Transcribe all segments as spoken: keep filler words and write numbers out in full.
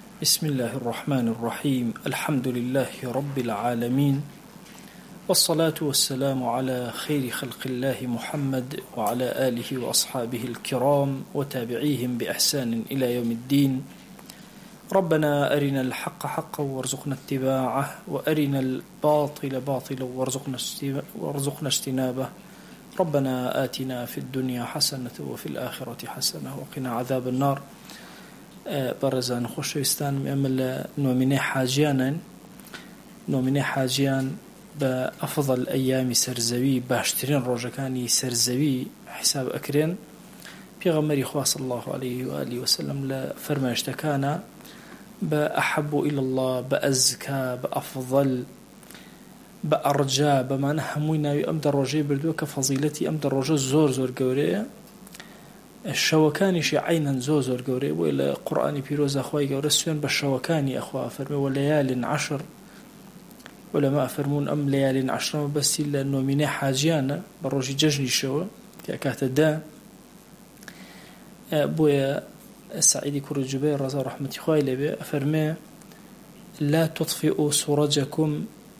بسم الله الرحمن الرحيم الحمد لله رب العالمين والصلاة والسلام على خير خلق الله محمد وعلى آله وأصحابه الكرام وتابعيهم بإحسان إلى يوم الدين. ربنا أرنا الحق حقا وارزقنا اتباعه وأرنا الباطل باطلا وارزقنا اجتنابه. ربنا آتنا في الدنيا حسنة وفي الآخرة حسنة وقنا عذاب النار. بەڕێزان خۆشەویستان ئێمە لە نۆمینەی حاجیانن نۆمینەی حاجیان بە ئەفضل ئەیامی سەرزەوی باشترین ڕۆژەکانی سەرزەوی حساب ئەکرێن. پێغەمبەری خوا صلی الله عليه وآله وسلم لە فەرمایشتەکانە بە ئەحەب إلى الله بە ئەزکا بە ئەفضل بە ئەڕجا بەمانە هەمووی ناوی ئەم دە ڕۆژەی بردووە کە فەزیلەتی ئەم دە ڕۆژە زۆر زۆر گەورەیە. شەوەکانیشی عینەن زۆر زۆر گەورەیە بۆیە لە قورئانی پیرۆزە خوای گەورە سوێن بە شەوەکانی ئەخوا فەرمێ وەلەیالین عەشر. وەلەما فەرموون ئەم لەیالین عەشرەمە بەستی لە نۆمینەی حاجیانە بە ڕۆژی جەژنیشەوە کە کاتە دا. بۆیە سعیدی کوڕی جوبەیر ڕەزا ڕەحمەتی خوای لێبێ ئەفەرمێ لا تطفئوا سورجكم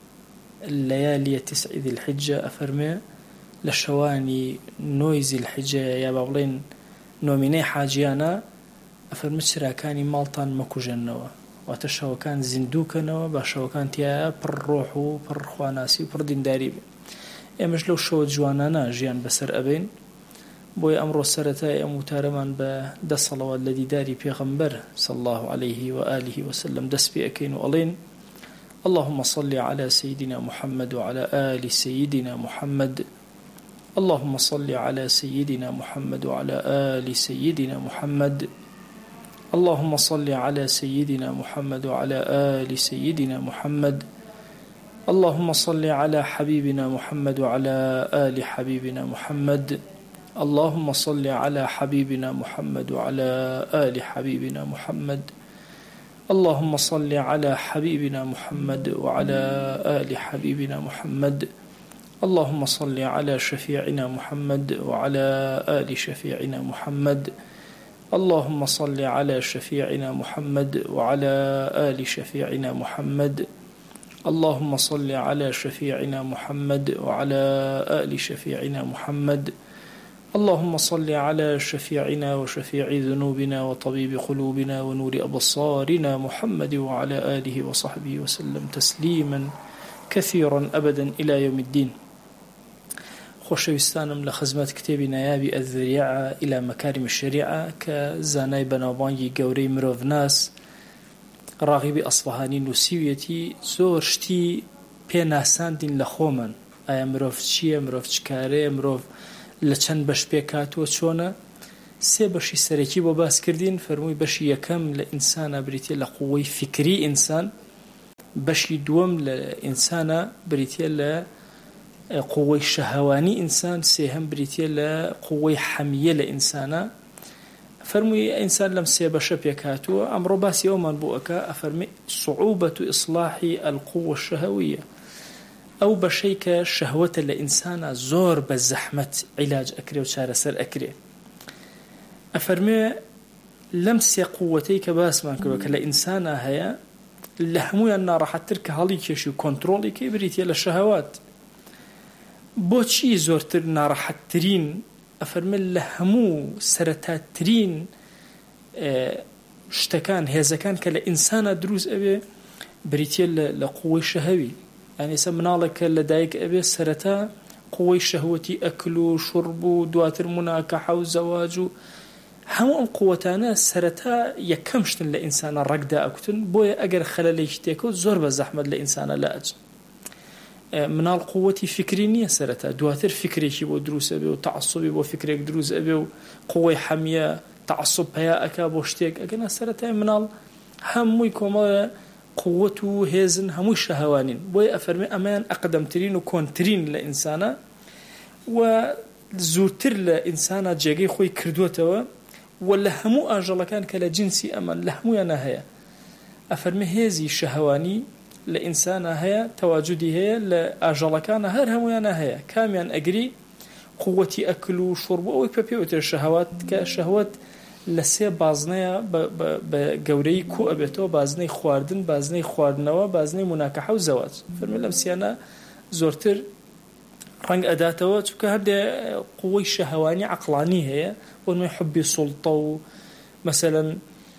ليالي تسع ذي الحجة. ئەفەرمێ لە شەوانی نۆی ذی الحجە یا با بڵێن نۆمینەی حاجیانە ئەفەرمێ چراکانی ماڵتان مەکوژێنەوە، واتە شەوەکان زیندووکەنەوە بە شەوەکان تایە پڕ ڕۆح و پڕ خواناسی و پڕ دینداری بێ. ئێمەش لەو شەوە جوانانە ژیان بەسەر ئەبین. بۆیە ئەمڕۆ سەرەتای ئەم وتارەمان بە دە سەڵەوات لە دیداری پێغەمبەر صلی الله عليه وآله وسلم دەست پێ ئەکەین و ئەڵێن اللهم صل على سيدنا محمد وعلى آل سيدنا محمد. اللهم صل على سيدنا محمد وعلى آل سيدنا محمد. اللهم صل على سيدنا محمد وعلى آل سيدنا محمد. اللهم صل على حبيبنا محمد وعلى آل حبيبنا محمد. اللهم صل على حبيبنا محمد وعلى آل حبيبنا محمد. اللهم صل على حبيبنا محمد وعلى آل حبيبنا محمد. اللهم صل على شفيعنا محمد وعلى آل شفيعنا محمد. اللهم صل على شفيعنا محمد وعلى آل شفيعنا محمد. اللهم صل على شفيعنا محمد وعلى آل شفيعنا محمد. اللهم صل على شفيعنا وشفيع ذنوبنا وطبيب قلوبنا ونور أبصارنا محمد وعلى آله وصحبه وسلم تسليما كثيرا أبدا إلى يوم الدين. خۆشەویستانم لە خزمەت کتێبی نایابی ئەذریعە إلى مەکارم الشەریعە کە زانای بەناوبانگی گەورەی مرۆڤناس ڕاغیبی ئەسفەهانی نووسیویەتی زۆر شتی پێ ناساندین لە خۆمان. ئایا مرۆڤ چییە، مرۆڤ چ کارەیە، مرۆڤ لە چەند بەش پێکاتوە چۆنە. سێ بەشی سەرەکی بۆ باس کردین. فەرمووی بەشی یەکەم لە ئینسانە بریتیە لە قووەی فکری ئینسان، بەشی دووەم لە ئینسانە بریتیە لە قووەی شەهەوانی ئینسان، سێهەم بریتیە لە قووەی حەمیە لە ئینسانە. فەرمووی ئینسان لەم سێ بەشە پێکاتووە. ئەمڕۆ باسی ئەومان بۆ ئەکا ئەفەرمێ صعوبەت ئیصلاحی القووە الشەهەویە، ئەو بەشەی کە شەهوەتە لە ئینسانە زۆر بە زەحمەت عیلاج ئەکرێ و چارەسەر ئەکرێ. ئەفەرمێ لەم سێ قووەتەی کە باسمان کردووە کە لە ئینسانە هەیە لە هەمویان ناڕەحەتتر کە هەڵی کێشی و کۆنتڕۆڵی کەی بریتیە لە شەهەوات. بۆچی زۆرتر ناڕەحەتترین؟ ئەفەرمێ لە هەموو سەرەتاترین شتەکان هێزەکان کە لە ئینسانە دروست ئەبێ بریتیە لە قووەی شەهەوی. یعنی سە مناڵێکە لە دایک ئەبێ سەرەتا قووەی شەهوەتی ئەکل و شورب و دواتر مناکەحە و زەواج و هەموو ئەم قووەتانە سەرەتا یەکەم شتن لە ئینسانە ڕەگدا ئەکوتن. بۆیە ئەگەر خەلەلێکی تێکەوت زۆر بە زەحمەت لە ئینسانە لا ئەچن. مناڵ قووەتی فکری نییە سەرەتا، دواتر فکرێکی بۆ دروست ئەبێ و تەعەسسوبی بۆ فکرێک دروست ئەبێ و قووەی حەمیە تەعەسسوب پەیا ئەکا بۆ شتێک. ئەگەنا سەرەتای مناڵ هەمووی کۆمەڵە قووەت و هێزن هەمووی شەهەوانین. بۆیە ئەفەرمێ ئەمەیان ئەقدەمترین و کۆنترین لە ئینسانە و زووتر لە ئینسانە جێگەی خۆی کردووەتەوە و لە هەموو ئاژەڵەکان کە لە جنسی ئەمان لە هەمویانە هەیە. ئەفەرمێ هێزی شەهەوانی لە ئینسانە هەیە، تەواجودی هەیە لە ئاژەڵەکانە هەر هەمویانە هەیە. کامیان ئەگری قووەتی ئەکل و شورب ئەوەی پێ پێوترە شەهەوات کە شەهوەت لسه بازنه ب جوري كو أبيته بازنه خواردن بازنه خواردنوا بازنه مناكحة وزواج فرمي لمسيانا زورتر رنگ أداته چونکە هەردێ قوەی شەهەوانی عقلانی هەیە بۆ نوێی حبی سوڵتە و مثلا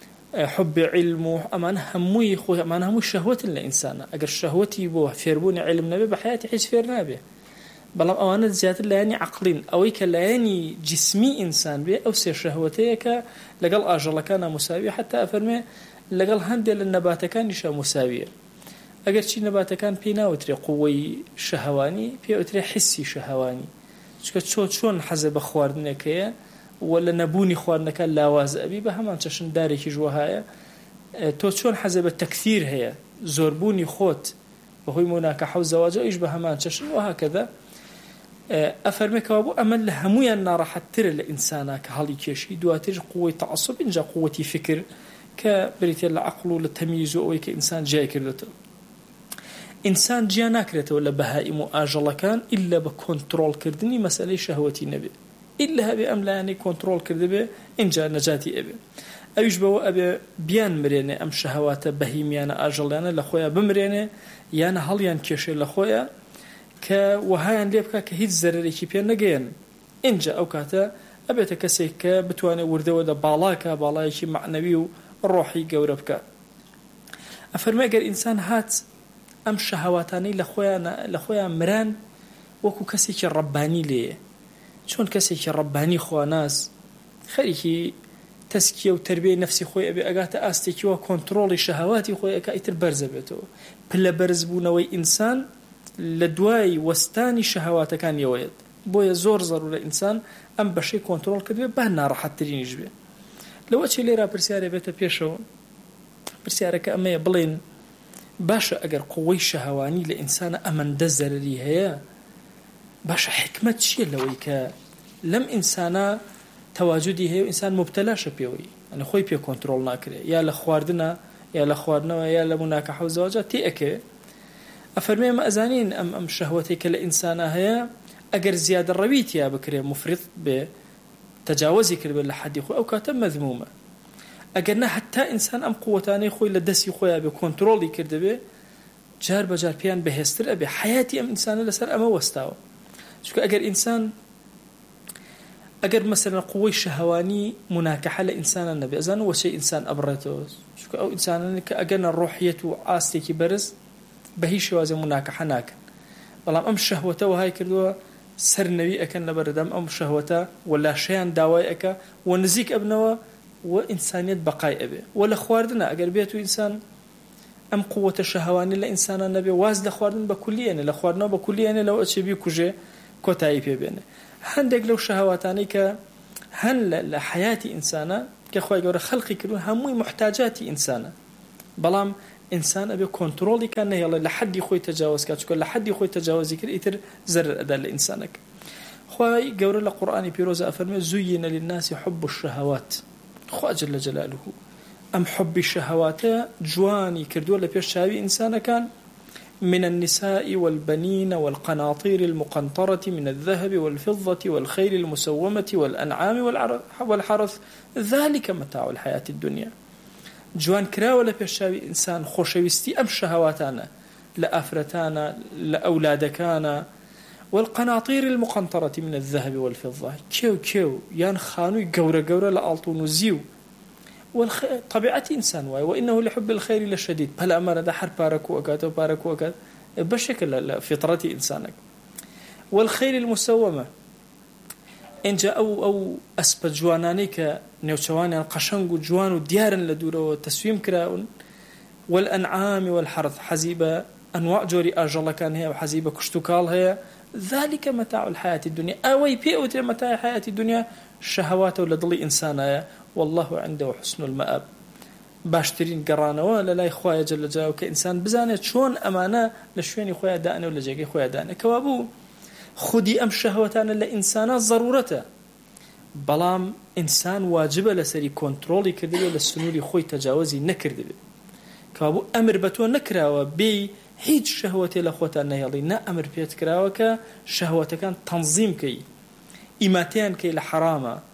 حبی علم و ئەمان هەمووی خۆی ئەمان هەموو شەهوەتن لە ئینسانە ئەگەر شەهوەتی بۆ فێربوونی علم نەبێ بە حیاتی هیچ فێر نابێ بەڵام ئەوانە زیاتر لایەنی عقلین ئەوەی کە لایەنی جسمی ئینسان بێ ئەو سێ شەهوەتەیە کە لەگەڵ ئاژەڵەکانە مساویە حتا ئەفەرمێ لەگەڵ هەندێک لە نەباتەکانیشە مساویە ئەگەر چی نەباتەکان پێی ناوترێ قوەی شەهەوانی پێوترێ حسی شەهەوانی چونکە چۆ چۆن حەزە بە خواردنەکەیە و لە نەبوونی خواردنەکە لاواز ئەبی بە هەمان چەشندارێکی ژوە هەیە تۆ چۆن حەزە بە تەکثیر هەیە زۆربوونی خۆت بەهۆی موناکەحە و زەواجە ئەویش بە هەمان چەشن و هەکەدا ئەفەرمێکەوە بوو ئەمە لە هەمویان ناڕەحەتترە لە ئینسانە کە هەڵی کێشی دواتر قوەی تەعەسسوب اینجا قوەتی فکر کە بریتێ لە عەقڵ و لە تەمیز و ئەوەی کە ئینسان جای کردێتەوە ئینسان جیا ناکرێتەوە لە بەهائیم و ئاژەڵەکان ئیلا بە کۆنتڕۆڵکردنی مەسەلەی شەهوەتی نەبێ ئیلا هەبێ ئەم لایەنەی کۆنتڕۆڵ کردبێ اینجا نەجاتی ئەبێ ئەویش بەوە ئەبێ بیان مرێنێ ئەم شەهەواتە بەهیمیانە ئاژەڵیانە لە خۆیان بمرێنێ یانە هەڵیان کێشێ لە خۆیان کە وەهایان لێ بکە کە هیچ زەرەرێکی پێ نەگەێن اینجا ئەو کاتە ئەبێتە کەسێک کە بتوانێت وردەوە لە باڵاکە باڵایەکی معنەوی و ڕۆحی گەورە بکە ئەفەرمێ ئەگەر ئینسان هات ئەم شەهەواتانەی لە خۆیان لە خۆیان مران وەکو کەسێکی ڕەبانی لێیە چۆن کەسێکی ڕەبانی خواناس خەریکی تەسکیە و تەربیەی نەفسی خۆی ئەبێ ئەگاتە ئاستێکی وە کۆنتڕۆڵی شەهەواتی خۆی ئەکا ئیتر بەرزە بێتەوە پلە بەرزبوونەوەی ئینسان لە دوای وەستانی شەهەواتەکانیەوەیەت بۆیە زۆر زەرورە ئینسان ئەم بەشەی کۆنتڕۆڵ کردبێ با ناڕەحەتترینیش بێ لەوە چی لێرا پرسیارێ بێتە پێشەوە پرسیارەکە ئەمەیە بڵێن باشە ئەگەر قوەی شەهەوانی لە ئینسانە ئەمەندە زەرری هەیە باشە حکمت چییە لەوەی کە لەم ئینسانە تەواجودی هەیە و ئینسان مبتەلاشە پێوەی ئەنە خۆی پێ کۆنتڕۆڵ ناکرێ یا لە خواردنە یا لە خواردنەوە یا لە موناکەحە و زەواجە تێ ئەکەوێ ئەفەرمێ ئەمە ئەزانین ئەم ئەم شەهوەتێک کە لە ئینسانە هەیە ئەگەر زیادە ڕەوی تیا بکرێ مفرط بێ تەجاوزی کردبێت لە حەدی خۆی ئەو کاتە مەذمومە ئەگەر نە حتا ئینسان ئەم قووەتانەی خۆی لە دەستی خۆیان بێ کۆنتڕۆڵی کردبێ جار بەجار پێیان بەهێزتر ئەبێ حیاتی ئەم ئینسانە لەسەر ئەمە وەستاوە چونکە ئەگەر ئینسان ئەگەر مەسەلەن قوەی شەهەوانی موناکەحە لە ئینسانە نەبێ ئەزانن وەچەی ئینسان ئەبڕێتەوە چونکە ئەو ئینسانانە کە ئەگەنە ڕۆحیەت و ئاستێکی بەرز بە هیچ شێوازێ موناکەحە ناکەن بەڵام ئەم شەهوەتە وهای کردووە سەرنەوی ئەکەن لەبەردەم ئەم شەهوەتە و لاشەیان داوای ئەکە و نزیک ئەبنەوە و ئینسانیت بەقای ئەبێ و لە خواردنە ئەگەر بێت و ئینسان ئەم قووەتە شەهەوانی لە ئینسانە نەبێ واز لە خواردن بە کولیێنێ لە خواردنەوە بە کولیێنێ لەوە ئەچێ بیکوژێ کۆتایی پێبێنێ هەندێک لەو شەهەواتانەی کە هەن لە حیاتی ئینسانە کە خۆی گەورە خەڵقی کردوون هەمووی محتاجاتی ئینسانە بەڵام ئینسان ئەبێ کۆنتڕۆڵی کە نەهێڵێ لە حەدی خۆی تەجاوز کات چونکە لە حەدی خۆی تەجاوزی کرد ئیتر زەرر ئەدا لە ئینسانەکە خۆی گەورە لە قورئانی پیرۆزە ئەفەرمێ زویینە للناس حب الشهوات خوا جل جلاله ئەم حبی شەهەواتە جوانی کردووە لە پێش چاوی ئینسانەکان من النساء والبنين والقناطير المقنطرة من الذهب والفضة والخيل المسومة والأنعام والحرث ذلك متاع الحياة الدنيا جوان كراوة لبيشاوي إنسان خوشويستي أم شهواتانا لأفرتانا لأولادكانا والقناطير المقنطرة من الذهب والفضة كيو كيو يان خانوي قورة قورة لألطون وزيو طبيعة إنسان واي وإنه لحب الخير لشديد بل أمر ده حر باركو أكاد وباركو أكاد بشكل فطرة إنسانك والخير المسومة إن جاء أو أو أسبت جوانانيك نيوشواني القشنق جوان وديارا لدورة وتسويم كراون والأنعام والحرث حزيبة أنواع جوري أجل كان هي وحزيبة كشتوكال هي ذلك متاع الحياة الدنيا أوي بيئة متاع الحياة الدنيا شهوات ولدلي إنسانا والله عنده حسن المآب باشترين قرانا ولا لا إخوة جل جلاله كإنسان بزانة شون أمانة لشوين إخوة دائنا ولا جاقي إخوة دائنا كوابو خدي أم شهوتان لإنسانا ضرورته بلام إنسان واجبة لسري كنترولي كردبه للسنولي خوي تجاوزي نكردبه كوابو أمر بتو نكراوه بي هيج شهوتي لأخوتان نهيالي نا أمر بيت كراوه كشهوتي كان تنظيم كي إيماتيان كي لحرامة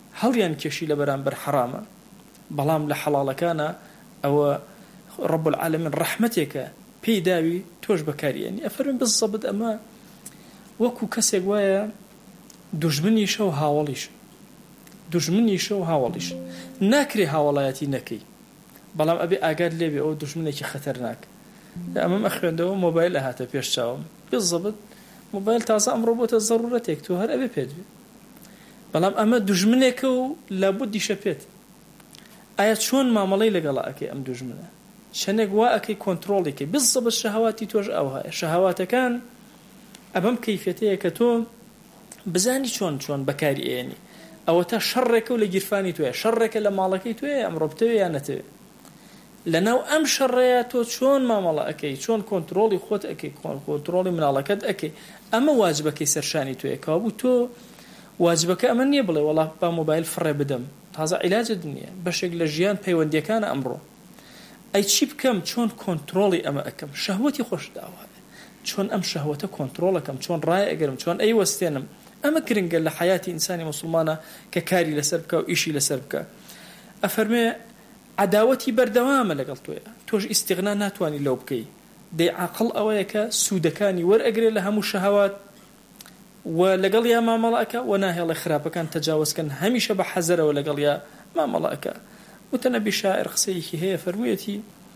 هەڵیان کێشی لە بەرامبەر حرامە بەڵام لە حەڵاڵەکانە ئەوە رب العالمین ڕەحمەتێکە پێی داوی تۆش بەکاریێنی ئەفەرمێ بالضەبط ئەمە وەکو کەسێک وایە دوژمنیشە و هاوڵیش دوژمنیشە و هاوڵیش ناکرێ هاوڵایەتی نەکەی بەڵام ئەبێ ئاگاد لێبێ ئەو دوژمنێکی خەتەرناک ئەمەم ئەخوێندەوە مۆبایل ئەهاتە پێش چاوم بالضەبط مۆبایل تازە ئەمڕۆ بۆتە زەڕورەتێک تۆ هەر ئەبێ پێت بێ بەڵام ئەمە دوژمنێکە و لابودیشە پێت ئایا چۆن مامەڵەی لەگەڵا ئەکەی ئەم دوژمنە شەنێک وا ئەکەی کۆنتڕۆڵێکی بالضەبط شەهەواتی تۆش ئەو هەیە شەهەواتەکان ئەبەم کەیفێتەیە کە تۆ بزانی چۆن چۆن بەکاری ئێنی ئەوە تا شەڕێکە و لە گیرفانی توێ شەڕێکە لە ماڵەکەی توێ ئەمڕۆ بتەوێ یان نەتەوێ لەناو ئەم شەڕەیە تۆ چۆن مامەڵە ئەەکەی چۆن کۆنتڕۆڵی خۆت ئەەکەی کۆنتڕۆڵی مناڵەکەت ئەەکەی ئەمە واجبەکەی سەرشانی توێ کابوو تۆ واجبەکە ئەمە نییە بڵێ وەڵا با مۆبایل فڕێ بدەم تازە عیلاجت نییە بەشێک لە ژیان پەیوەندیەکانە ئەمڕۆ ئەی چی بکەم چۆن کۆنتڕۆڵی ئەمە ئەەکەم شەهوەتی خۆش داوایە چۆن ئەم شەهوەتە کۆنتڕۆڵەکەم چۆن ڕای ئەگەرم چۆن ئەی وەستێنم ئەمە گرنگە لە حیاتی ئینسانی مسلمانە کە کاری لەسەر بکە و ئیشی لەسەر بکە ئەفەرمێ عداوەتی بەردەوامە لەگەڵ تۆیە تۆش ئیستیغنا ناتوانانی لەو بکەی دەی عاقڵ ئەوەیە کە سوودەکانی وەرئەگرێ لە هەموو شەهەوات و لەگەڵ یا مامەڵەکە و ناهێڵە خراپەکان تەجاوزکەن هەمیشە بە حەزەرەوە لەگەڵ یا مامەڵەکە وتەنەبی شاعر قسەیەکی هەیە فەرموویەتی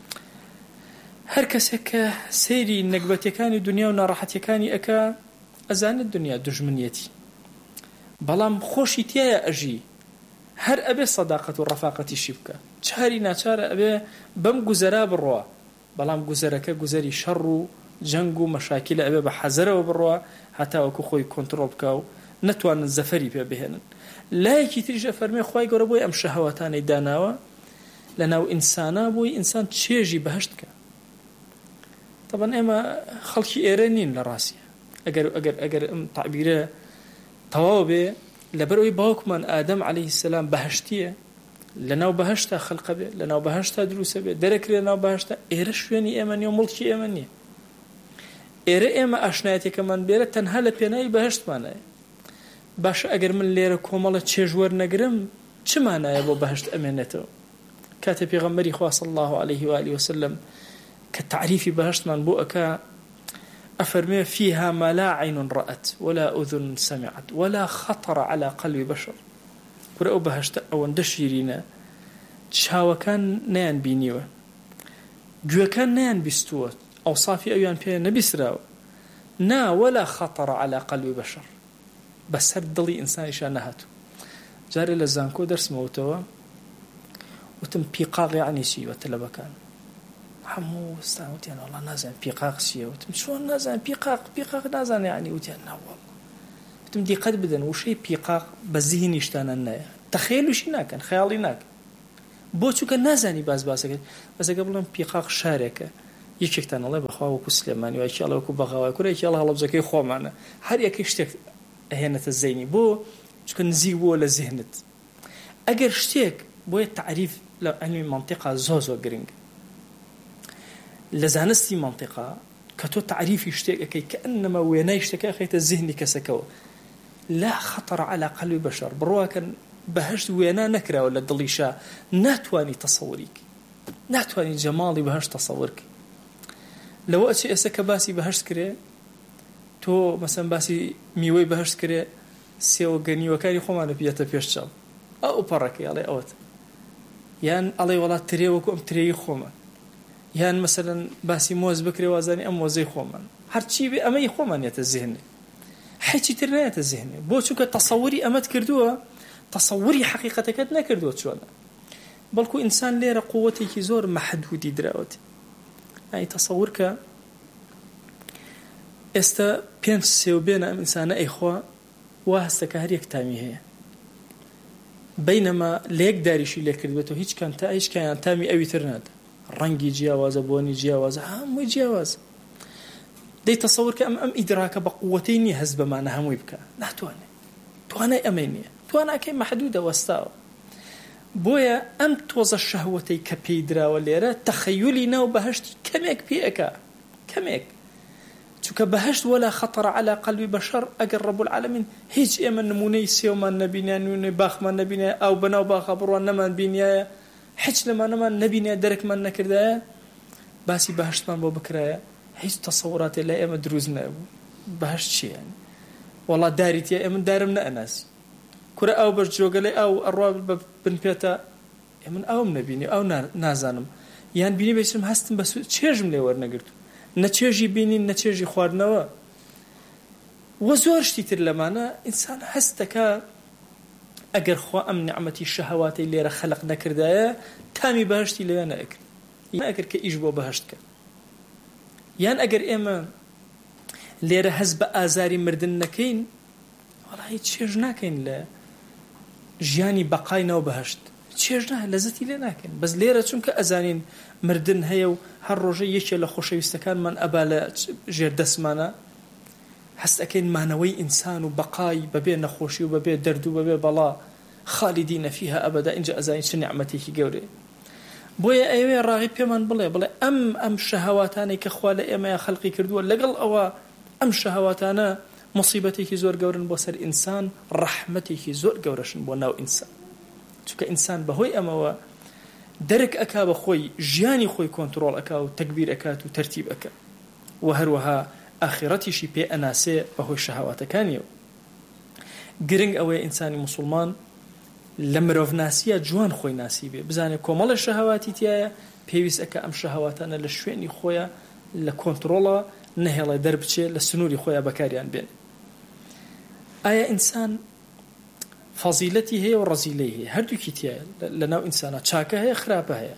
هەر کەسێک کە سەیری نەکبەتیەکانی دنیا و ناڕەحەتیەکانی ئەکا ئەزانێت دنیا دژمنیەتی بەڵام خۆشی تایە ئەژی هەر ئەبێ سەداقەت و ڕەفاقەتیشی بکە چاری ناچارە ئەبێ بەم گوزەرا بڕۆە بەڵام گوزەرەکە گوزەری شەڕ و جەنگ و مەشاکیلە ئەبێ بە حەزەرەوە بڕۆە هەتاوەکو خۆی کۆنتڕۆڵ بکە و نەتوانن زەفەری پێ بهێنن لایەکی تریشە فەرمێ خوای گەورە بۆی ئەم شەهەوەتانەی داناوە لەناو ئینسانە بۆی ئینسان چێژی بەهەشت بکە طبعا ئێمە خەڵکی ئێرە نین لە ڕاستیە ئەگەر ئەگەر ئەگەر ئەم تعبیرە تەواو بێ لەبەرەوەی باوکمان ئادەم عەلەیهی سەلام بەهەشتیە لەناو بەهەشتا خەڵقە بێ لەناو بەهەشتا دروسە بێ دەرەکرێ لەناو بەهەشتا ئێرە شوێنی ئێمە نیە و مڵکی ئێمە نییە ئێرە ئێمە ئاشنایەتێکەمان بێرە تەنها لە پێناوی بەهەشتمانایە باشە ئەگەر من لێرە کۆمەڵە چێژوەر نەگرم چمانایە بۆ بەهەشت ئەمێنێتەوە کاتە پێغەمبەری خوا صلی الله عليه و آله وسلم کە تعریفی بەهەشتمان بۆ ئەکا أفرمي فيها ما لا عين رأت ولا أذن سمعت ولا خطر على قلب بشر ورأو بهشت أو اندشيرين تشاوى كان نيان بينيوه جوا كان نيان بيستوه أو صافي أيان بيه نبيسراو نا ولا خطر على قلب بشر بس هردلي إنسان شانهاته جاري لزانكو درس موتوا وتم بيقاغ يعني سي وتلبكان حمو استعوت يعني والله نازل بيقاق سي وتم شو نازل بيقاق بيقاق نازل يعني وتم والله وتم دي قد بدن وشي بيقاق بذهني اشتانا تخيلوا شي ناكن خيالي ناك بوچو كان نازني باز باز بس قبل بيقاق شاركه يكشتان الله بخوا وكو سليماني وإن شاء الله وكو بغاوي كل إن شاء الله الله بزكي خو معنا هر يكشتك هنا الزيني بو شو كان زي بو ولا ذهنت أجر شتيك بو التعريف لعلم منطقة زوزو جرينج لزانستي منطقة كتو تعريف يشتيك كي كأنما وينايشتك أخيت الذهن كسكو لا خطر على قلب بشر بروا كان بهشت وينا نكرة ولا دليشة ناتواني تصوريك ناتواني جمالي بهشت تصورك لو أشي أسكا باسي بهشت كري تو مثلا باسي ميوي بهشت كري سيو غني وكاري خوما نبيته بيشتغل او بركي علي اوت يان علي ولا تري وكو ام تري خوما يان مثلا باسي موز بكري وازاني ام موزي خوما هرشي بي امي خوما نيت الذهن حيتي ترنيت الذهن بوشو كتصوري امت كردوها تصوري حقيقتك نكردو شلون بلكو انسان ليه قوتي كي زور محدودي دراوتي يعني تصورك استا بينس سيو بين انسان اخوا وهستك هر يك تامي هي بينما ليك داريشي ليك كردبته هيك كان تا ايش كان تامي اوي ترناد رنگي جياواز بوني جياواز ها مو جياواز دي تصورك ام ام ادراك بقوتين هزب ما نهم يبكى نحتواني توانا امينيه توانا كي محدوده واستاو بويا ام توز الشهوتي كبيدرا وليرا تخيلي نو بهشت كميك بيئك كميك چونکە بەهشت ولا خطر على قلب بشر ئەگەر رب العالمین هیچ ئێمە نمونەی سێومان نەبینیان نمونەی باخمان نەبینیە ئەو بەناو باخە بڕوان نەمان بینیایە هیچ لەمانەمان نەبینیە دەرکمان نەکردایە باسی بەهشتمان بۆ بکرایە هیچ تەسەوڕاتێ لای ئێمە دروست نەبوو بەهشت چییە وەڵا داریتە ئێمە دارم نەئەناسی کورە ئەو بەش جۆگەلەی ئەو ئەڕوا بن پێتە من ئەوم نەبینی ئەو نازانم یان بینی بێچم هەستم بە چێژم لێ وەرنەگرت نە چێژی بینین نە چێژی خواردنەوە وە زۆر شتی تر لەمانە ئینسان هەست دەکا ئەگەر خوا ئەم نعمەتی شەهەواتی لێرە خەلق نەکردایە تامی بەهشتی لەوێ نەئەکرد یان ئەگەر کە ئیش بۆ بەهشت کرد یان ئەگەر ئێمە لێرە هەز بە ئازاری مردن نەکەین وەڵا هیچ چێژ ناکەین لە ژیانی بەقاینەوە بەهشت چێژ نایە لەزەتی لێ ناکەین بەس لێرە چونکە ئەزانین مردن هەیە و هەر ڕۆژە یەکێ لە خۆشەویستەکانمان ئەبا لە ژێردەسمانە هەست ئەکەین مانەوەی ئینسان و بەقای بەبێ نەخۆشی و بەبێ دەرد و بەبێ بەڵا خالدینە فیها ئەبەدا اینجا ئەزانین چ نیعمەتێکی گەورەیە بۆیە ئەوێ ڕاغی پێمان بڵێ بڵێ ئەم ئەم شەهەواتانەی کە خوا لە ئێمەیە خەڵقی کردووە لەگەڵ ئەوە ئەم شەهەواتانە مصیبەتێکی زۆر گەورن بۆ سەر ئینسان ڕەحمەتێکی زۆر گەورەشن بۆ ناو ئینسان چونکە ئینسان بەهۆی ئەمەوە دەرک ئەکا بە خۆی ژیانی خۆی کۆنتڕۆڵ ئەکا و تەکبیر ئەکات و تەرتیب ئەکا و هەروەها ئاخرەتیشی پێ ئەناسێ بەهۆی شەهەواتەکانیەوە گرنگ ئەوەیە ئینسانی موسڵمان لە مرۆڤناسیە جوان خۆی ناسی بێ بزانێت کۆمەڵە شەهەواتی تایە پێویست ئەکە ئەم شەهەواتانە لە شوێنی خۆیە لە کۆنتڕۆڵە نەهێڵە دەربچێ لە سنووری خۆیان بەکاریان بێن ئایا ئینسان فەزیلەتی هەیە و ڕەزیلەی هەیە هەردووکی تایە لەناو ئینسانە چاکە هەیە خراپە هەیە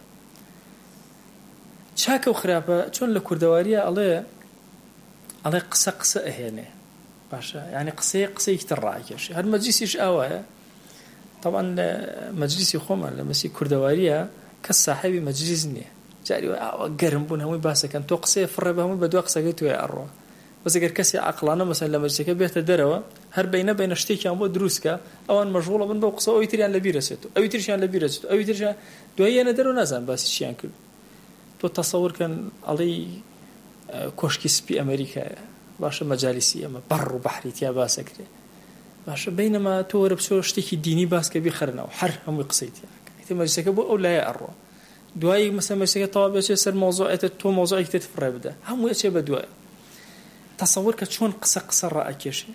چاکە و خراپە چۆن لە کوردەواریە ئەڵێ ئەڵێ قسە قسە ئەهێنێ باشە یعنی قسەیە قسەیەکی تر ڕائکێشێ هەر مەجلیسیش ئاوایە طبعا لە مەجلیسی خۆمان لە مەسی کوردەواریە کەس ساحەبی مەجلیس نییە جاری ئاوە گەرم بوون هەمووی باسەکەن تۆ قسەیە فڕێ بە هەمووی بە دوای قسەکەی توێ ئەڕۆ بەس ئەگەر کەسی عەقڵانە مەسەن لە مەجلیسەکە بێتە دەرەوە هەر بەینە بەینە شتێکیان بۆ دروستکە ئەوان مەشغوڵە بن بەو قسە ئەوی تریان لەبیر ئەچێتەوە ئەوی تریشیان لەبیر ئەچێتەوە ئەوی تریشیان دواییانە دەرەوە نازان باسی چیان کرد تۆ تەسەوورکەن ئەڵێی کۆشکی سپی ئەمریکایە باشە مەجالیسی ئەمە بەڕ و بەحری تیا باسەکرێ باشە بەینەما تۆ وەرە بچۆ شتێکی دینی باسکە بیخەرنەوە هەر هەمووی قسەی تیا کە مەجلیسەکە بۆ ئەو لایە ئەڕۆ دوایی مەسەڵەن مەجلیسەکە تەواو بێچێت سەر مۆزوعێتە تۆ مۆزوعێکی تێت فڕێ بدە هەمووی ئەچێ بە دوای تصور کە چۆن قسە قسە ڕائکێشێ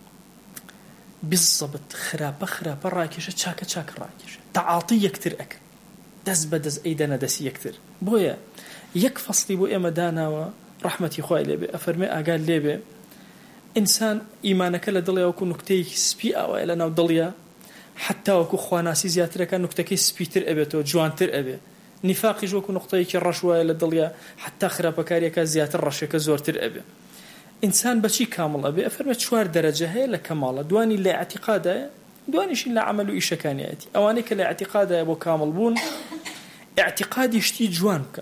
بالضبط خراپە خراپە ڕائکێشە چاکە چاکە ڕائکێشە تەعاطی یەکتر ئەکە دەست بەدەست ئەیدەنە دەستی یەکتر بۆیە یەک فەسڵی بۆ ئێمە داناوە ڕەحمەتی خوای لێبێ ئەفەرمێ ئاگال لێبێ ئینسان ئیمانەکە لە دڵێ وەکو نوکتەیەکی سپی ئاوایە لە ناو دڵیە حتا وەکو خواناسی زیاترەکە نوکتەکەی سپیتر ئەبێتەوە جوانتر ئەبێ نیفاقیش وەکو نوقتەیەکی ڕەش وایە لە دڵیە حتا خراپەکاریەکە زیاتر ڕەشەکە زۆرتر ئەبێ ئینسان بەچی کامڵ ئەبێ ئەفەرمێ چوار دەرەجە هەیە لە کەماڵە دوانی لە ئەعتیقادایە دوانیشی لە عەمەل و ئیشەکانیەتی ئەوانەی کە لە ئەعتیقادایە بۆ کامڵ بوون ئەعتیقادی شتی جوان بکە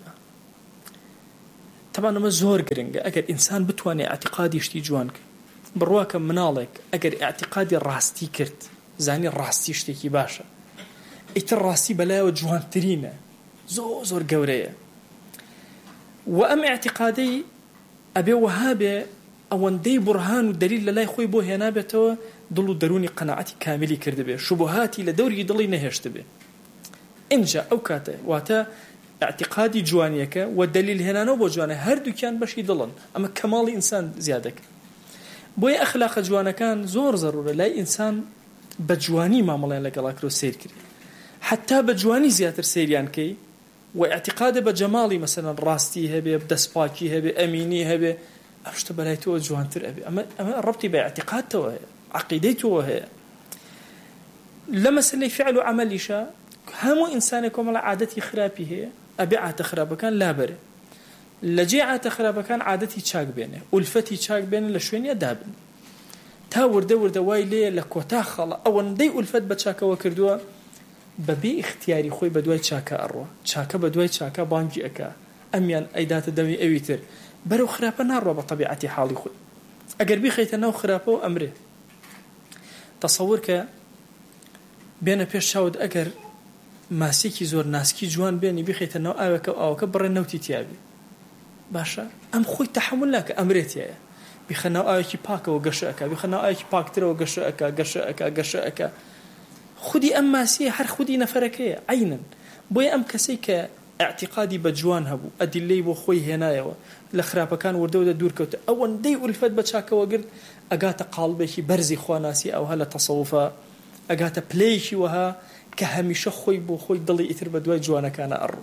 طبعا ئەمە زۆر گرنگە ئەگەر ئینسان بتوانێت ئەعتیقادی شتی جوان بکە بڕواکە مناڵێک ئەگەر ئەعتیقادی ڕاستی کرد زانی ڕاستی شتێکی باشە ئیتر ڕاستی بەلایەوە جوانترینە زۆر زۆر گەورەیە و ئەم ئەعتیقادەی ئەبێ وەهابێ ئەوەندەی بورهان و دلیل لە لای خۆی بۆ هێنابێتەوە دڵ و دەرونی قەناعەتی کاملی کردبێ شوبهاتی لە دەوری دڵی نەهێشت بێ اینجا ئەو کاتە واتە اعتقادی جوانیەکە و دلیل هێنانەوە بۆ جوانە هەردووکیان بەشی دڵن ئەمە کەماڵی ئینسان زیادەکە بۆیە ئەخلاقە جوانەکان زۆر زەرورە لای ئینسان بە جوانی مامەڵیان لەگەڵاکرۆ سیر کرد حتا بە جوانی زیاتر سیریان کەی و اعتقاد بە جەماڵی مەسەلەن ڕاستی هەبێ دەستپاکی هەبێ ئەمینی هەبێ ئەم شتە بەلای تۆ جوانتر ئەبێ ئەمە ئەمە ڕەبتی بە اعتقادتەوە هەیە عەقیدەی تۆ هەیە لە مەسەلەی فعل و عەمەلیشە هەموو ئینسانێک کۆمەڵە عادەتی خراپی هەیە ئەبێ عادەتە خراپەکان لابەرێ لەجێ عادەتە خراپەکان عادەتی چاک بێنێ ئولفەتی چاک بێنێ لە شوێنیە دابن تا وردە وردە وای لێ لە کۆتا خەڵە ئەوەندەی ئولفەت بە چاکەوە کردووە بەبێ اختیاری خۆی بە دوای چاکە ئەڕۆ چاکە بە دوای چاکە بانگی ئەکا ئەمیان ئەیداتە دەوی ئەوی تر بەرەو خراپە ناڕۆ بە طەبیعەتی حاڵی خۆی ئەگەر بیخەیتە ناو خراپەوە ئەمرێ تەسەوور کە بێنە پێش چاوت ئەگەر ماسێکی زۆر ناسکی جوان بێنی بیخەیتە ناو ئاوەکە ئاوەکە بڕێ نەوتی تیابی باشە ئەم خۆی تەحمل ناکە ئەمرێتیایە بخەناو ئاوێکی پاکەوە گەشە ئەکا بخەناو ئاوێکی پاکترەوە گەشە ئەکا گەشە ئەکا گەشە ئەکا خودی ئەم ماسیە هەر خودی نەفەرەکەیە عینەن بۆیە ئەم کەسەی کە اعتقادی بە جوان هەبوو ئەدیلەی بۆ خۆی هێنایەوە لە خراپەکان وردەوە دوورکەوتە ئەوەندەی ئولفەت بە چاکەوە گرت ئەگاتە قاڵبێکی بەرزی خواناسی ئەو هە لە تەسەووفە ئەگاتە پلەیەکی وەها کە هەمیشە خۆی بۆ خۆی دڵی ئیتر بە دوای جوانەکانە ئەڕوو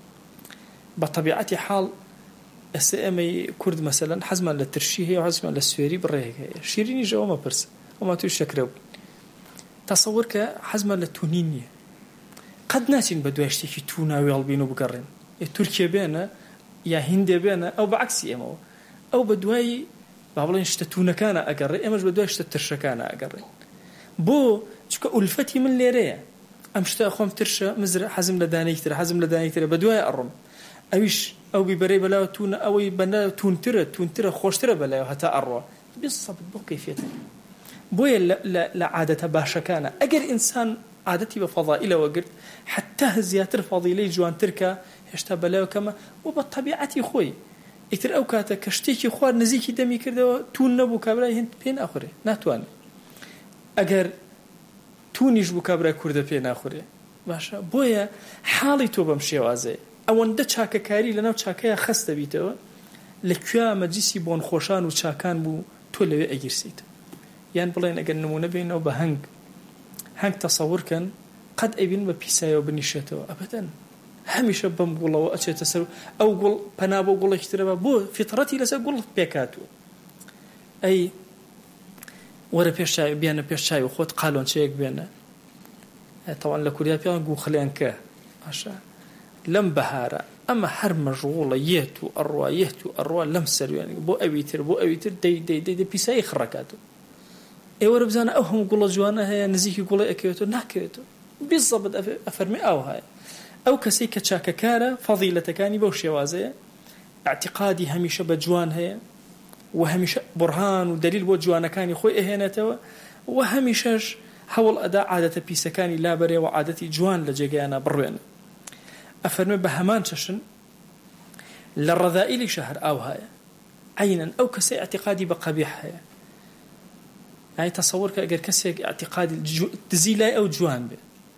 بە طەبیعەتی حاڵ ئێستا ئێمەی کورد مەسەلەن حەزمان لە ترشی هەیە و حەزمان لە سوێری بڕێک هەیە شیرینیش ئەوە مەپرسە ئەوما توی شەکرە بوو تەسەوور کە حەزمان لە تونین نییە قەت ناچین بە دوای شتێکی تو ناوی هەڵبین و بگەڕێن تورکیە بێنە یا هیندێ بێنە ئەو بەعکسی ئێمەوە ئەو بە دوای با بڵێن شتە توونەکانە ئەگەڕێ ئێمەش بە دوای شتە ترشەکانە ئەگەڕێن بۆ چکە ئولفەتی من لێرەیە ئەم شتە خۆم ترشە مزرە حەزم لە دانەیەکترە حەزم لە دانەیەکترە بە دوای ئەڕۆم ئەویش ئەو بیبەرەی بەلاوە تونە ئەوەی بەنە تونترە تونترە خۆشترە بەلایەوە هەتا ئەڕۆ بسەبت بۆ کەیفێتە بۆیە لە عادەتە باشەکانە ئەگەر ئینسان عادەتی بە فەضائیلەوە گرت حتا زیاتر فەضیلەی جوانترکە هێشتا بەلایەوە کەمە و بە طەبیعەتی خۆی ئیتر ئەو کاتە کە شتێکی خوارد نزیکی دەمی کردەوە تون نەبوو کابرای هێند پێ ناخورێ ناتوانێت ئەگەر تونیش بوو کابرای کوردە پێ ناخورێ باشە بۆیە حاڵی تۆ بەم شێوازەیە ئەوەندە چاکەکاری لەناو چاکەیە خەست دەبیتەوە لەکوێ مەجلیسی بۆن خۆشان و چاکان بوو تۆ لەوێ ئەگیرسیت یان بڵێن ئەگەر نمونە بینەوە بە هەنگ هەنگ تەسەوورکەن قەت ئەبین بە پیسایەوە بنیشێتەوە ئەبەدەن هەمیشە بەم گوڵەوە ئەچێتە سەر ئەو گوڵ پەنا بۆ گوڵێکی ترەوە بۆ فیتڕەتی لەسەر گوڵ پێکاتوە ئەی وەرە پێش چاوی بیانە پێش چاوی خۆت قالۆنچەیەک بێنە تەوان لە کوریا پێیان گوخلێنکە باشە لەم بەهارە ئەمە هەر مەژغوڵە یەت و ئەڕوا یەت و ئەڕوا لەم سەروێنی بۆ ئەوی تر بۆ ئەوی تر دەی دەی دەی پیسایی خڕەکاتەوە ئێوەرە بزانە ئەو هەموو گوڵە جوانە هەیە نزیکی گوڵی ئەکەوێتەوە ناکەوێتەوە بیزەبت ئەفەرمی ئاو هەیە ئەو کەسەی کە چاکەکارە فەضیلەتەکانی بەو شێوازەیە اعتقادی هەمیشە بە جوان هەیە و هەمیشە بڕهان و دلیل بۆ جوانەکانی خۆی ئەهێنێتەوە و هەمیشەش هەوڵ ئەدا عادەتە پیسەکانی لابەرێ و عادەتی جوان لە جێگەیانە بڕوێنە ئەفەرمێ بە هەمان چەشن لە ڕەذائیلی شەهر ئاو هەیە عینەن ئەو کەسەی اعتقادی بە قەبیح هەیە ئای تەسەوور کە ئەگەر کەسێک اعتقادی دزی لای ئەو جوان بێ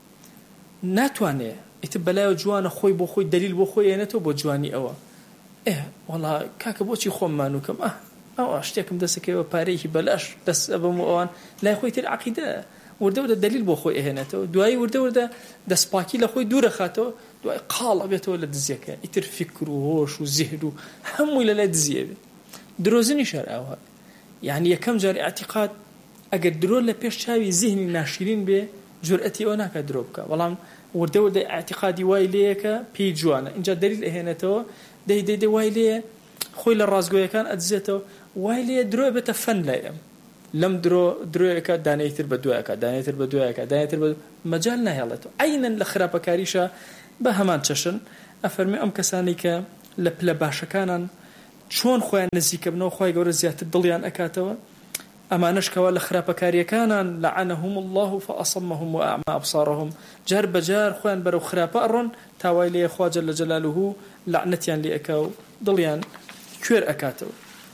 ناتوانێ ئیتر بەلایەوە جوانە خۆی بۆ خۆی دلیل بۆ خۆی هێنێتەوە بۆ جوانی ئەوە ئێ وەڵا کاکە بۆچی خۆممان وکەم ئە ئەوە شتێکم دەسەکەوە پارەیەکی بەلاش دەست ئەبەم و ئەوان لای خۆی تر عەقیدە وردە وردە دلیل بۆ خۆی ئەهێنێتەوە دوایی وردە وردە دەستپاکی لە خۆی دوورە خاتەوە دوای قاڵ ئەبێتەوە لە دزیەکە ئیتر فکر و هۆش و زیهر و هەمووی لە لای دزیە بێ درۆزنی شەر ئەوە یعنی یەکەم جار اعتقاد ئەگەر درۆ لە پێش چاوی زیهنی ناشرین بێ جورئەتی ئەوە ناکات درۆ بکە بەڵام وردە وردە اعتقادی وای لەیەکە پێی جوانە اینجا دلیل ئەهێنێتەوە دەی دەی دەی وای لێ خۆی لە ڕازگۆیەکان ئەدزێتەوە وای لێ درۆ بێتە فەن لای ئەم لەم درۆ درۆیەکە دانەیەتر بە دوایەکە دانەیەتر بە دوایەکە دانەیەتر بە مەجال ناهێڵێتەوە عینەن لە خراپەکاریشە بە هەمان چەشن ئەفەرمێ ئەم کەسانی کە لە پلە باشەکانان چۆن خۆیان نزیکە بنەوە خۆی گەورە زیاتر دڵیان ئەکاتەوە ئەمانەش کەوا لە خراپەکاریەکانان لعنهم الله فأصمهم وأعمى أبصارهم جار بجار خوان بەرەو خراپە ئەڕۆن تاوای لێ خوا جەل جەلالوه لعنەتیان لێ ئەکا و دڵیان کوێر ئەکاتەوە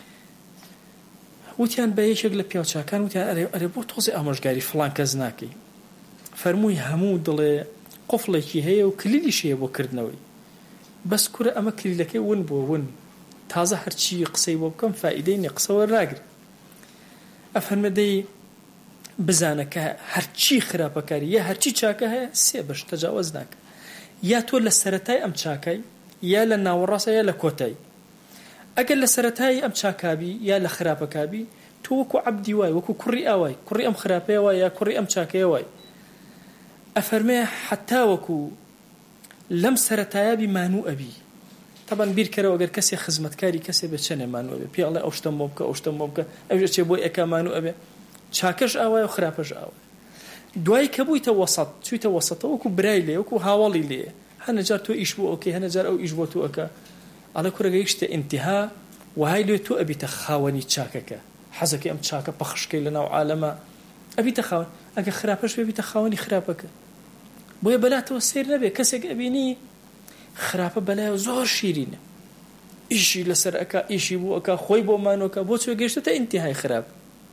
وتیان بە یەکێک لە پیاوچاکان وتیان ئەرێ ئەرێ بۆ تۆزی ئامۆژگاری فڵان کەس ناکەی فەرمووی هەموو دڵێ قفڵێکی هەیە و کلیلیش هەیە بۆ کردنەوەی بەس کورە ئەمە کلیلەکەی ون بۆ ون تازە هەرچی قسەی بۆ بکەم فائیدەی نێ قسەوە ڕاگر ئەفەرمە دەی بزانە کە هەرچی خراپەکاری یا هەرچی چاکە هەیە سێ بەش تەجاوز ناکە یا تۆ لە سەرەتای ئەم چاکای یا لە ناوەڕاستە یا لە کۆتایی ئەگەر لە سەرەتای ئەم چاکابی یا لە خراپەکابی تۆ وەکو عەبدی وای وەکو کوڕی ئاوای کوڕی ئەم خراپەیە وای یا کوڕی ئەم چاکەیە وای ئەفەرمێ حتا وەکو لەم سەرەتایابی مانوو ئەبی طبعا بیر کەرەوە ئەگەر کەسێ خزمەتکاری کەسێ بە چەنێ مانوو ئەبێ پێڵێ ئەو شتەم بۆ بکە ئەو شتەم بۆ بکە ئەوژە چێ بۆی ئەکا مانوو ئەبێ چاکەش ئاوای و خراپەش ئاوای دوای کە بوویتە وەسەط چوویتە وەسەطەوە وەکو برای لێ وەکو هاوڵی لێ هەنەجار تۆ ئیش بۆ ئۆکەی هەنەجار ئەو ئیش بۆ تۆ ئەکا ئەڵێ کوڕەگەی شتە ئینتیها وهای لێ تۆ ئەبیتە خاوەنی چاکەکە حەزەکەی ئەم چاکە پەخشکەی لەناو عالەمە ئەبیتە خاوەن ئەگەر خراپەش بێ بیتە خاوەنی خراپەکە بۆیە بەلاتەوە سیر نەبێ کەسێک ئەبینی خراپە بەلایەوە زۆر شیرینە ئیشی لەسەر ئەکا ئیشی بوو ئەکا خۆی بۆ مانۆکە بۆ چۆ گەیشتە ئینتیهای خراپ.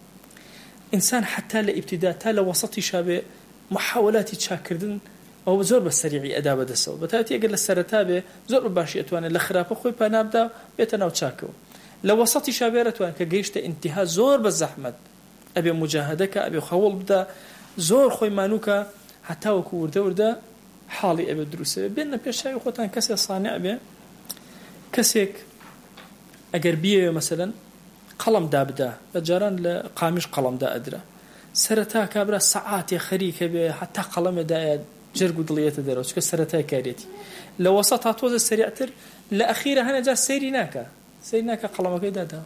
ئینسان حتا لە ئیبتیدا تا لە وەسەتی شابێ محاولاتی چاکردن ئەو زۆر بە سەریعی ئەدا بەدەستەوە، بەتایبەتی ئەگەر لە سەرەتا بێ زۆر بە باشی ئەتوانێت لە خراپە خۆی پانابدا بێتە ناو چاکەوە. لە وەسەتی شابێ ئەتوانێت کە گەیشتە ئینتیها زۆر بە زەحمەت ئەبێ مجاهدەکە ئەبێ خەوڵ بدا زۆر خۆی مانووکە حتا وەکو وردە وردە حاڵی ئەبێ دروستە بێنە پێشاوی خۆتان کەسێک سانع بێ، کەسێک ئەگەر بیەوێ مەسەلەن قەڵەم دابدا بە جاران لە قامیش قەڵەمدا ئەدرا سەرەتا کابرا سەعاتێ خەریکە بێ حتا قەڵەمێدایە جەرگ و دڵیەتە دەرەوە چکە سەرەتای کارێتی لە وەسەت تا تۆزە سەریعتر لە ئەخیرە هەنێجا سەیری ناکە سەیری ناکە قەڵەمەکەی دادا.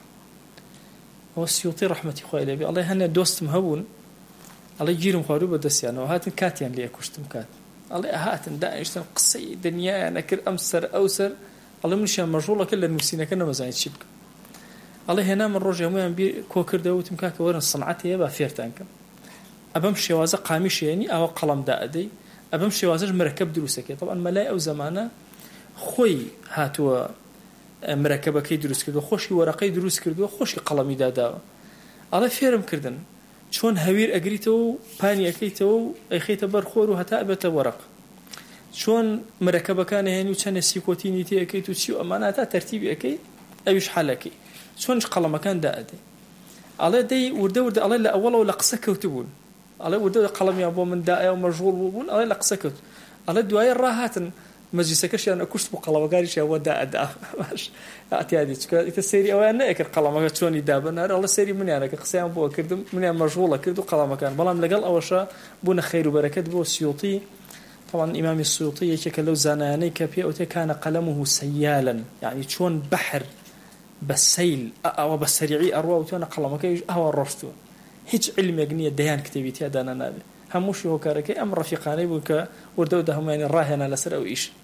ئەوە سیوطی ڕەحمەتی خوای لێبێ ئەڵێ هەنێ دۆستم هەبوون ئەڵێ گیرم خواردوو بە دەستیانەوە هاتن کاتیان لێ کوشتم کات ئەڵێ هاتن دائیشتن قسەی دنیایان ئەکرد ئەم سەر ئەو سەر ئەڵێ منیشیان مەژوڵەکە لە نووسینەکە نەمەزانیت چی بکەم. ئەڵێ هێنا من ڕۆژێ هەموویان کۆ کردەوە وتم کاکە وەرن سەنعەت هەیە با فێرتان کەم ئەبەم شێوازە قامیشێنی ئەوە قەڵەمدا ئەدەی ئەبەم شێوازەش مرەکەب دروستەکەی طبعا مەلای ئەو زەمانە خۆی هاتووە مرەکەبەکەی دروست کردو خۆشی وەرەقەی دروست کردووە خۆشی قەڵەمی داداوە. ئەڵێ فێرم کردن چۆن هەویر ئەگریتەوە و پانی ئەەکەیتەوە و ئەیخەیتە بەر خۆر و هەتا ئەبێتە وەرەق چۆن مرەکەبەکان هێنی و چەندە سیکۆتینی تێ ئەەکەیت و چی و ئەمانە تا تەرتیبی ئەەکەی ئەویش حالەکەی چۆنش قەڵەمەکان دائەدەی. ئەڵێ دەی وردە وردە ئەڵێ لە ئەوەڵەوە لە قسە کەوتبوون ئەڵێ وردە قەڵەمیان بۆ من دائە و مەژغوڵ بوون ئەڵێ لە قسە کەوت ئەڵێ دوایە ڕاهاتن مەجلیسەکەشیان ئەکوشت بۆ قەڵەوەگاریشیان وە دائەدا باش ئەتیادی چکە ئیتە سەیری ئەویان نەئەکرد قەڵەمەکە چۆنی دابنار ئەڵێ سەیری منیانەکە قسەیان بۆ کردم منیان مەژغوڵە کرد و قەڵەمەکان بەڵام لەگەڵ ئەوەشە بوونە خەیر و بەرەکەت بۆ سیوطی. طبعا إمام السيوطي يكك لو زاناني كبيا كان قلمه سيالا يعني شون بحر بالسيل أو بالسريعي أروى وتوانا قلمك أهو الرشتو هيج علم يقنية ديان كتابيتي هدانا نابي هموشي هو كاركي أم رفيقاني بوك وردو دهم يعني راهنا لسر أو إيش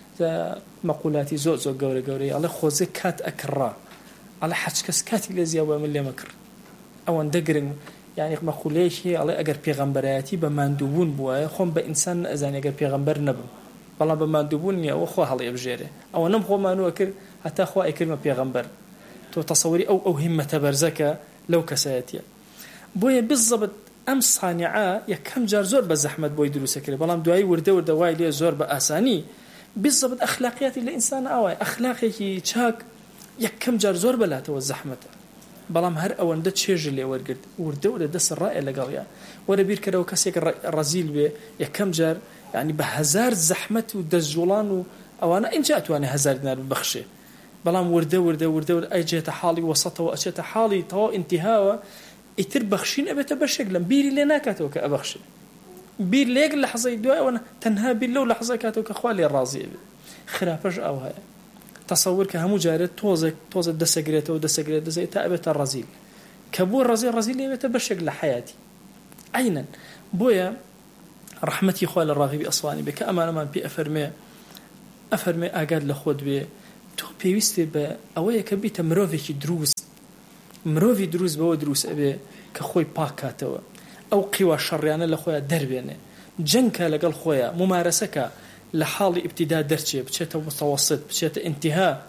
مقولاتي زوء زوء قوري قوري على خوزي كات أكرا على حج كس كاتي لزيا ومن لي مكر أو اندقرن يعني مقوليش هي على أجر بيغمبراتي بمندوبون بواي خم بإنسان أزان أجر بيغمبر نبم والله بمندوبون يا أخوه هلا بجيره أو نم خو ما نوكر حتى أخوه كلمة بيغمبر تو تصوري أو أو همة برزكة لو كساتيا بويا بالضبط أم صانعاء يا كم جار زور بزحمة بوي دروسة كله بلام دواي ورده ورده واي ليه زور بأساني بالضبط أخلاقيات الإنسان أوي أخلاقي شاك يا كم جار زور بلا تو الزحمة بلام هر أوان ده تشيج اللي ورقد ورده ورده دس الرأي اللي قال يا ورا بير كده وكسيك الرزيل به يا كم جار يعني بهزار زحمة ودزجولان وأنا إن جاءت وأنا هزار نار بخشة بلام ورده ورده ورده ورده أي جهة حالي وسطه وأجهة حالي طوا انتهاء يتر بخشين أبي تبشكلم بيري لنا كاتو كأبخشة بير ليق لحظة دواء وأنا تنها بالله لحظة كاتو كخوالي الرازي خرافش أو هاي تصور كهمو جارد توزك توزك دسجرته ودسجرته دسجرته تأبت الرزيل كبور الرزيل الرزيل يبي تبشك لحياتي عينا بويا رحمتي خوال الراغب أصواني بك أمان أمان بي أفرمي أفرمي أقاد لخود بي تو بيوستي با أويا كبي تمروفي دروس مروفي دروس بو دروس أبي كخوي باكاتوا أو قوى شريانة لخويا دربينه جنكا لقال خويا ممارسك لحالي ابتداء درجة بشيته متوسط بشيته انتهاء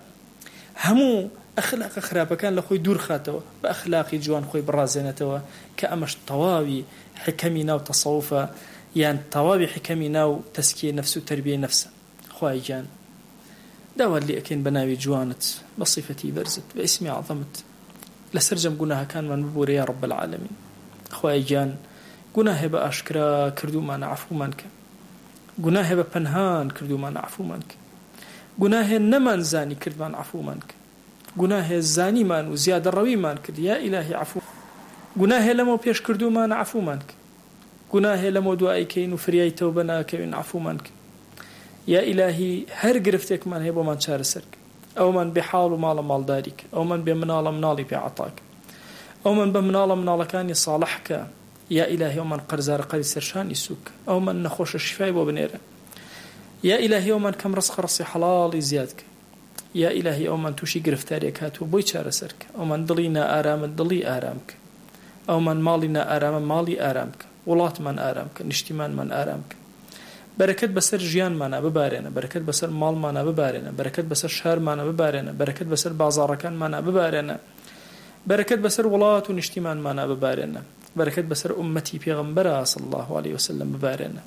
همو أخلاق خرابة كان لخوي دور خاتوا بأخلاقي جوان خوي برازينتوا كأمش طواوي حكمنا وتصوفا يعني طواوي حكمنا وتسكية نفسه وتربية نفسه خواي جان داوا اللي أكين بناوي جوانت بصفتي برزت باسمي عظمت لسرجم قناها كان من ببوري يا رب العالمين خواي جان قناها بأشكرا كردو ما نعفو منك قناها بپنهان كردو ما نعفو منك قناها نمان زاني كرد ما نعفو منك قناها زاني مان وزيادة روي مان كرد يا إلهي عفو قناها لمو بيش كردو ما نعفو منك قناها لمو دعائي كين وفرياي توبنا كين عفو منك يا إلهي هر قرفتك من هيبو من شار سرك أو من بحال مال مال دارك أو من بمنال منالي بعطاك أو من بمنال منال كان يصالحك يا إلهي ومن قرزار قد سرشان يسوك أو من نخوش الشفاء وبنيره يا إلهي ومن كم رزق رصي حلال زيادك يا إلهي أو من توشي قرفتاريك هاتو بوي شار سرك أو من ضلينا آرام ضلي آرامك أو من مالنا آرام مالي آرامك ولات من آرامك نشتمان من آرامك بەرەکەت بەسەر ژیانمانە ببارێنە، بەرەکەت بەسەر ماڵمانە ببارێنە، بەرەکەت بەسەر شارمانە ببارێنە، بەرەکەت بەسەر بازاڕەکانمانە ببارێنە، بەرەکەت بەسەر وڵات و نیشتیمانمانە ببارێنە، بەرەکەت بەسەر ئومەتی پێغەمبەرە صلی الله عليه وسلم ببارێنە.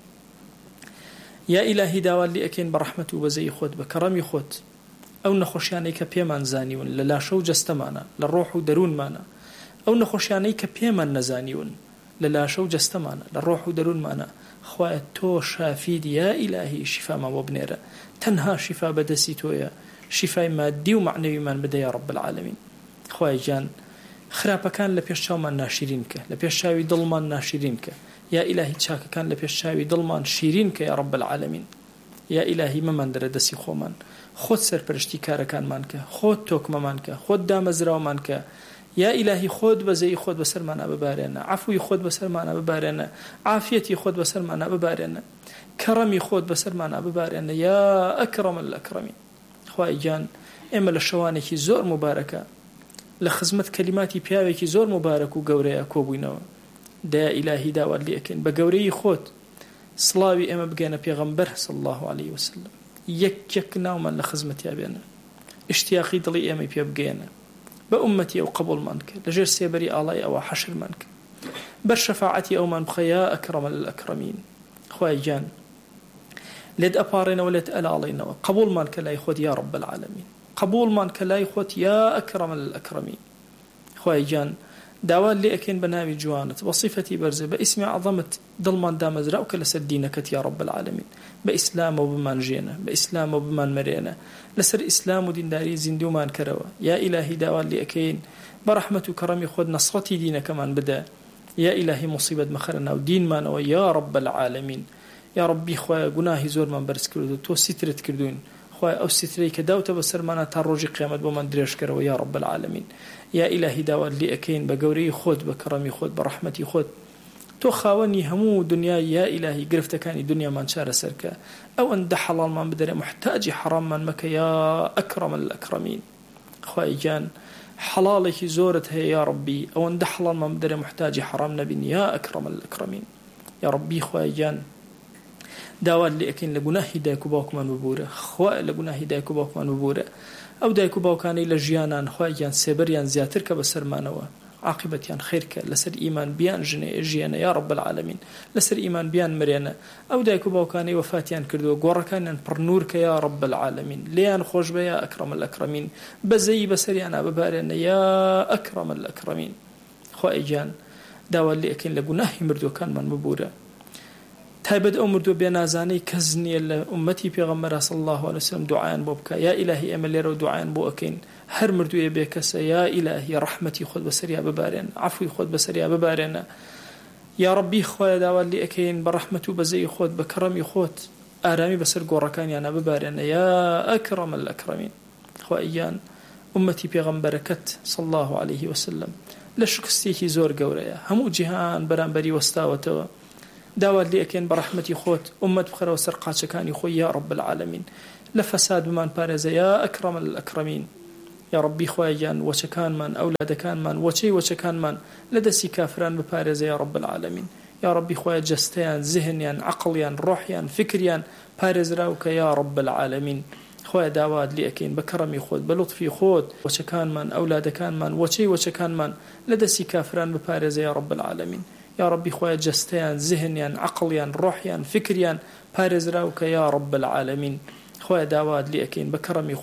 یا ئیلاهی داوات لێ ئەکەین بە ڕەحمەت و بەزەی خۆت بە کەڕەمی خۆت ئەو نەخۆشیانەی کە پێمان زانیون لە لاشە و جەستەمانە لە ڕۆح و دەروونمانە، ئەو نەخۆشیانەی کە پێمان نەزانیون لە لاشە و جەستەمانە لە ڕۆح و دەروونمانە، خوایە تۆ شافید یا ئیلاهی شیفامان بۆ بنێرە، تەنها شیفا بەدەستی تۆیە، شیفای مادی و معنەویمان بدە یا رب العالمین. خوای گیان خراپەکان لە پێش چاومان ناشرین کە، لە پێش چاوی دڵمان ناشرین کە، یا ئیلاهی چاکەکان لە پێش چاوی دڵمان شیرین کە یا رب العالمین. یا ئیلاهی مەمان دەرە دەستی خۆمان، خۆت سەرپەرشتی کارەکانمان کە، خۆت تۆکمەمان کە، خۆت دامەزراومان کە، یا ئیلاهی خۆت بەزەی خۆت بەسەرمانە ببارێنە، عەفوی خۆت بەسەرمانە ببارێنە، عافیەتی خۆت بەسەرمانە ببارێنە، کەڕەمی خۆت بەسەرمانە ببارێنە یا ئەکرەم الئەکرەمین. خوای گیان ئێمە لە شەوانێکی زۆر مبارەکە لە خزمەت کەلیماتی پیاوێکی زۆر مبارەک و گەورەیە کۆبووینەوە. دەیا ئیلاهی داوات لێ ئەکەین بە گەورەی خۆت سڵاوی ئێمە بگەنە پێغەمبەر صلی الله عليه وسلم، یەک یەک ناومان لە خزمەتیا بێنە، اشتیاقی دڵی ئێمە پێ بگەێنە، بە ئومەتی ئەو قبوڵمان کە لەژێر سێبەری ئاڵای ئەوە حەشرمان کە، بەر شەفاعەتی ئەومان بخە یا ئەکرەم الئەکرەمین. خوای گیان لێت ئەپاڕێنەوە لێت ئەلاڵێنەوە، قبوڵمان کە لای خۆت یا رب العالمین، قبوڵمان کە لای خۆت یا ئەکرەم الئەکرەمین. خوای گیان داوات لێ ئەکەین بە ناوی جوانت بە صیفەتی بەرزە بە ئیسمی عەظەمت دڵمان دامەزراو کە لەسەر دینەکەت یا رب العالمین، بە ئیسلام و بمان ژێنە، بە ئیسلام و بمان مەرێنە، لەسەر ئیسلام و دینداری زیندومان کەرەوە. یا ئیلاهی داوات لێ ئەکەین بە ڕەحمەت و کەڕەمی خۆت نەسڕەتی دینەکەمان بدە، یا ئیلاهی مصیبەت مەخەرە ناو دینمانەوە یا رب العالمین. یا ربی خوایە گوناهی زۆرمان بەرز کردو، تۆ سیترت کردوین، خوای ئەو سیترەی کە داوتە بەسەرمانە تا ڕۆژی قیامەت بۆمان درێژکەرەوە یا رب العالمین. یا ئیلاهی داوات لێ ئەکەین بە گەورەی خۆت بە کەڕەمی خۆت بە ڕەحمەتی خۆت تۆ خاوەنی هەموو دنیای یا ئیلاهی گرفتەکانی دنیامان چارەسەرکە، ئەو ئەندە حەڵاڵمان بدەرێ محتاجی حەراممان مەکە یا ئەکرەم الئەکرەمین. خوای گیان حەڵاڵێکی زۆرت هەیە یا ربی، ئەو ئەندە حەڵاڵمان بدەرێ محتاجی حەرام نەبین یا ئەکرەم الئەکرەمین. یا ربی خوای گیان داوات لێ ئەکەین لە گوناهی دایک و باوکمان ببوورە، خوای لە گوناهی دایک و باوکمان ببوورە، ئەو دایک و باوکانەی لە ژیانان خوای گیان سێبەریان زیاتر کە بەسەرمانەوە، عاقبەتیان خێرکە، لەسەر ئیمان بیان ژنێ ژیانە یا رب العالمین، لەسەر ئیمان بیان مرێنە، ئەو دایک و باوکانەی وەفاتیان کردووە گۆڕەکانیان پڕنور کە یا رب العالمین، لێیان خۆش بە یا ئەکرەم الئەکرەمین، بەزەی بەسەریانە ببارێنە یا ئەکرەم الئەکرەمین. خوای گیان داوات لێ ئەکەین لە گوناهی مردووەکانمان ببوورە، تایبەت ئەو مردووە بێنازانەی کەس نییە لە ئومەتی پێغەمبەر صلی الله عليه وسلم دوعایان بۆ بکە. یا ئیلاهی ئێمە لێرە دوعایان بۆ ئەکەین هەر مردوویە بێ کەسە، یا ئیلاهی ڕەحمەتی خۆت بەسەریا ببارێن، عەفوی خۆت بەسەریا ببارێنە. یا ربی خوایە داوات لێ ئەکەین بە ڕەحمەت و بەزەی خۆت بە کەڕەمی خۆت ئارامی بەسەر گۆڕەکانیانە ببارێنە یا ئەکرەم الئەکرەمین. خوای گیان ئومەتی پێغەمبەرەکەت صلی الله عليه وسلم لە شکستێکی زۆر گەورەیە، هەموو جیهان بەرامبەری وەستاوەتەوە، داوات لێ ئەکەین بە ڕەحمەتی خۆت ئومەت بخەرەوە سەر قاچەکانی خۆی یا رب العالمین، لە فەساد بمان پارێزە یا ئەکرەم الئەکرەمین. یا ربی خوای گیان وەچەکانمان ئەولادەکانمان وەچەی وەچەکانمان لە دەستی کافران بپارێزە یا رب العالمین. یا ربی خوای جەستەیان زهنیان عەقڵیان ڕۆحیان فکریان پارێزراوکە یا رب العالمین. خوای داوات لێ ئەکەین بە کەڕەمی خۆت بە لوتفی خۆت وەچەکانمان ئەولادەکانمان وەچەی وەچەکانمان لە دەستی کافران بپارێزە یا رب العالمین. یا ربی خوای جەستەیان زهنیان عەقڵیان ڕۆحیان فکریان پارێزراوکە یا رب العالمین. خوای داوات لێ ئەکەین بە کەڕەمی